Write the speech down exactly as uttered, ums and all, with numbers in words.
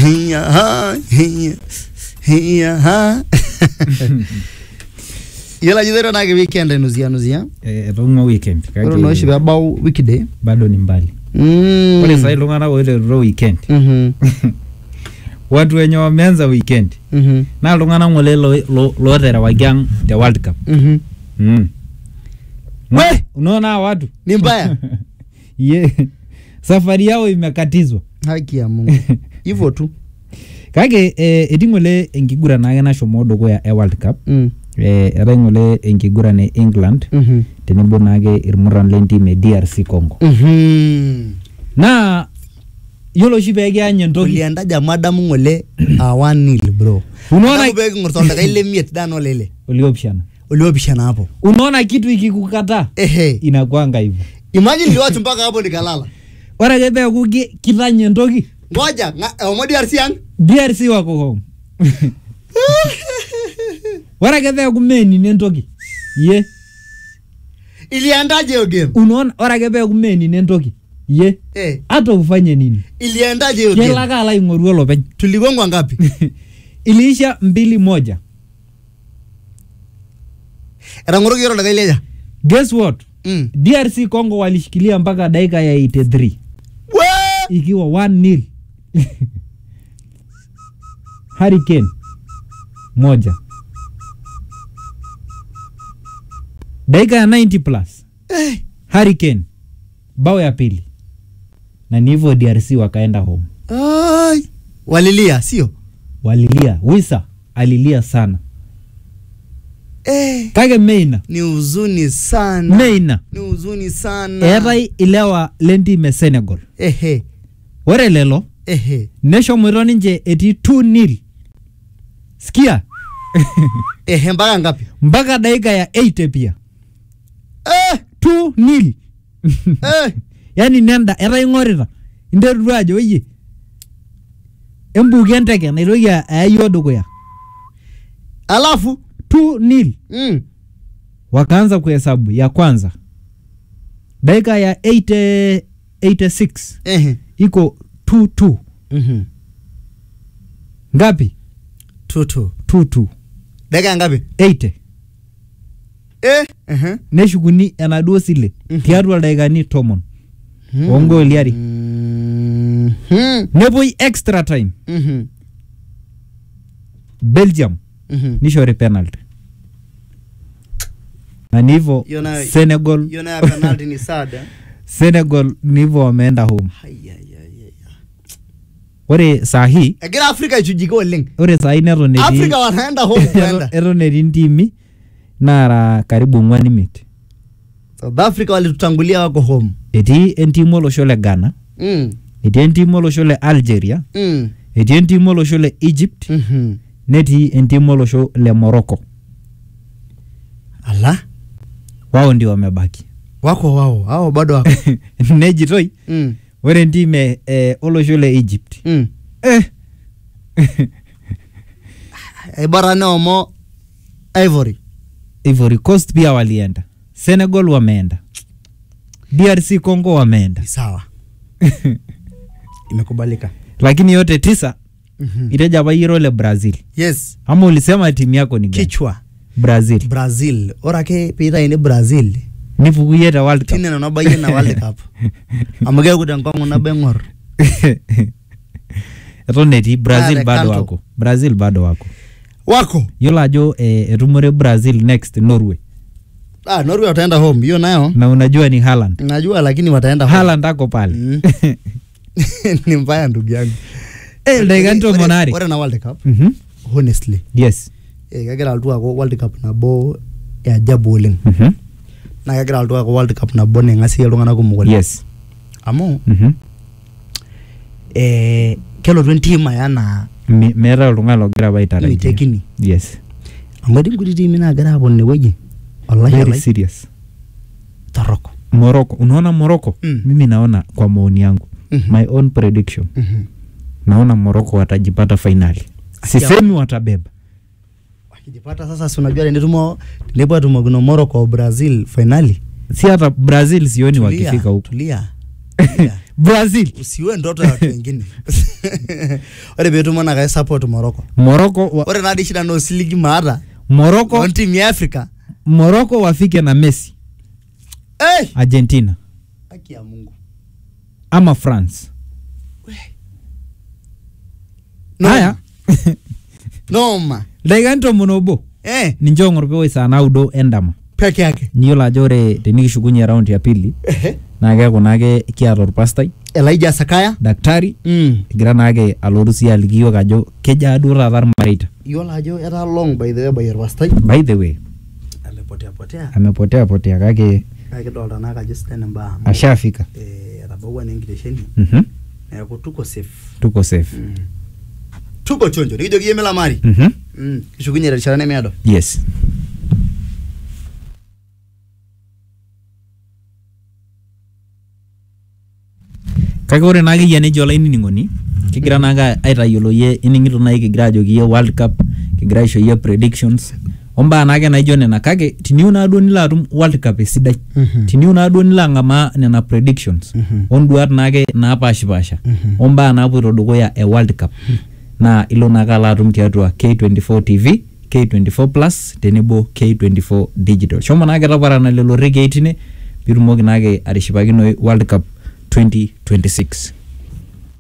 hiya ha hiya hiya ha. Yala jidero na weekend nuzia nuzia. Eh rongo weekend. Karo no shiba bao weekday. Bado ni mbali. Mm. Pole sasa ilongana wale ro weekend. Mhm. Watu wenye wameanza weekend. Mhm. Na longana ngole lo lo lo tera wa gang the World Cup. Mhm. Mm. We, unaona watu ni mbaya. Yeah. Safari yao imekatizwa. Haki ya Mungu. Hivyo tu. Kage eh edingole engigura na yana shomodo ko ya World Cup. Mm. Eh erengole engigura ne England. Mhm. Tenebo nage irmuran lenti me D R C Congo. Mhm. Na yolo shibege anyendogi. Ulienda jamadamu ngole a one nil bro. Unaona ubege ngortonda kaile miet dano lele. Uliopshana. Uliopshana hapo. Unaona kitu ikikukata. Ehe. Inakuanga hivyo. Imagine liwatu mpaka hapo nikalala. Ora gebe kugi kitanye ndogi. Ngoja, omo D R C yang? D R C wako home. Ora gebe kumeni nendogi. Ye. Iliendaje hiyo game? Unaona ora gebe kumeni nendogi. Ye. Eh. Hata ufanye nini? Iliendaje hiyo game? Kila kala ingoruo lopeny. Tuligongwa ngapi? Iliisha mbili moja. Era ngoro yoro daga ileja. Guess what? Mm. D R C Congo walishikilia mpaka dakika ya eighty-three. We! Ikiwa one nil. Hurricane moja. Dakika ya ninety plus. Eh. Hurricane bao ya pili. Na nivo D R C wakaenda home. Ai. Walilia, sio? Walilia. Wisa alilia sana. Eh. Kage Meina. Ni huzuni sana. Meina. Ni huzuni sana. Erai ilewa lenti me Senegal. Ehe. Wore lelo. Ehe. Nesho mwiro ninje eti two nil. Sikia. Ehe, mpaka ngapi? Mpaka dakika ya eighty pia. Eh. two nil. Eh. Yani nenda era ingorita. Nderu aje oye. Embu genteke na iroya ayo dukuya. Alafu two nil. Mm. Wakaanza kuhesabu ya kwanza. Dakika ya eighty eighty-six. Ehe. Iko two two. Mhm. Ngapi? Tutu. two two. Dakika ngapi? eighty. Eh. Ehe. Neshukuni enaduo sile. Mm -hmm. Tiatua dakikani tomon. Hmm. Ongo liari. Mm -hmm. Nepoi extra time. Mhm. Belgium. Mhm. Nishore penalty. Na nivo Yona, Senegal. Yona ya penalty ni sada. Senegal nivo wameenda home. Haya ya ya. Ore sahi. Agira Afrika ichujiko leng. Ore sahi neto neti. Afrika wanaenda home kwenda. Ero neti ndimi. Nara karibu ngwani miti. South Africa walitutangulia wako home. Eti entimu olosho le Ghana. Mm. Eti entimu olosho le Algeria. Mm. Eti entimu olosho le Egypt. Mhm. Neti entimu olosho le Morocco. Ala. Wao ndio wamebaki. Wako wao. Hao bado wako. Neji toi. Mm. Ore ntime eh, olosho le Egypt. Mm. Eh. Ibara neomo Ivory. Ivory Coast pia walienda. Senegal wameenda. D R C Congo wameenda. Sawa. Imekubalika. Lakini yote tisa Mhm. iteja bayiro le Brazil. Yes. Ama ulisema timu yako ni gani? Kichwa. Brazil. Brazil. Ora ke pita ini Brazil. Nifukuyeta World Cup. Tine na baye na World Cup. Amage kudangongo na bengor. Etoneti Brazil Ah, bado Recanto. wako. Brazil bado wako. Wako. Yola ajo eh, etumore Brazil next Norway. Ah, Norway wataenda home. Hiyo nayo. Na unajua ni Haaland. Najua lakini wataenda home. Haaland ako pale. Mm. Ni mbaya ndugu yangu. Eh, Leganto Monari. Ore na World Cup. Mhm. Honestly. Yes. Eh, kagira altu ako World Cup na bo ya ajabu oleng. Mhm. Na kagira altu ako World Cup na bo nengasi iltung'anak kumok oleng. Yes. Amu Mhm. eh kelotu entim aya na Meeta oltung'ani logira baitarajia. mitekini. Yes. Amu etii nkuti tiimi naagira aponu inewueji. Wallahi Very wallahi. serious. Torok. Morocco. Unaona Morocco? Mm. Mimi naona kwa maoni yangu. Mhm. My own prediction. Mhm. Naona Morocco watajipata finali. Sisemi watabeba. Wakijipata sasa si unajua ndio ndipo tumogino Morocco au Brazil finali. Si hata Brazil sioni Tulia, wakifika huko. Tulia. Tulia. Brazil. Usiwe ndoto ya watu wengine. Ore betumo na kai support Morocco. Morocco wa, ore nadi shida no siligi maata. Morocco on team ya Africa. Morocco wafike na Messi. Hey! Argentina. Haki ya Mungu. Ama France. No. Haya. Noma. Daiganto monobo. Eh. Ninjongor pewe sana udo endama. Peke yake. Niyo la jore tenikishukunye round ya pili. Ehe. Na ke kunake kiator pastai. Elijah Sakaya. Daktari. Mm. Gira nake alorusi alikiyo kajo keja adura tar marita. Yola ajo era long by the way by pastai. By the way. Amepotea potea. Amepotea potea kake. Kake dolta naka just tena mbaya. Ashafika. Eh, atabawa na ingiresheni. Mhm. Eh, ko tuko safe. Tuko safe. Mm. Tuko chonjo. Nikijo kiemela mari. Mhm. Mm. Kishukunye rishara ne meado. Yes. Kake ore naa keyia nejo olainining'oni kigira naa aitayiolo yie ining'ito nai kigira ajoki yie World Cup kigira aisho yie predictions ombaa naake naijo nena kake tiniu naaduo nilo atum World Cup esidai Mhm. tiniu naaduo nilo ang'amaa nena predictions Mhm. onduat naake naapashipasha Mhm. ombaa naapoito dukuya e World Cup naa ilo naake alo atum tiatua K twenty-four T V, K twenty-four plus tenebo K twenty-four digital. Shomo naake taparana lelo rekei tine piitumoki naake atishipakinoi World Cup twenty twenty-six.